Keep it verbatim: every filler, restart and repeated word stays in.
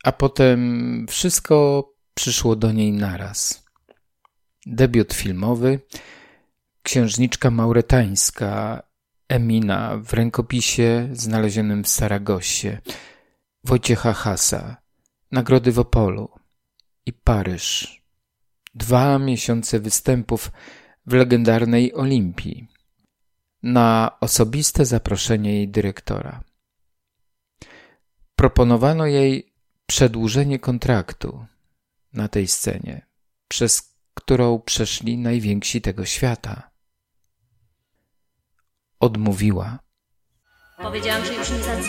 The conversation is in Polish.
A potem wszystko przyszło do niej naraz. Debiut filmowy, księżniczka mauretańska Emina w rękopisie znalezionym w Saragossie, Wojciecha Hasa, nagrody w Opolu i Paryż. Dwa miesiące występów w legendarnej Olimpii na osobiste zaproszenie jej dyrektora. Proponowano jej przedłużenie kontraktu na tej scenie, przez którą przeszli najwięksi tego świata. Odmówiła. Powiedziałam, że już nie zadzwonię.